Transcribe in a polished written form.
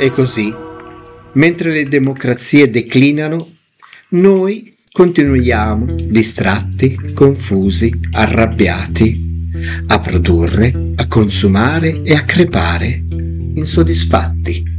E così, mentre le democrazie declinano, noi continuiamo, distratti, confusi, arrabbiati, a produrre, a consumare e a crepare, insoddisfatti.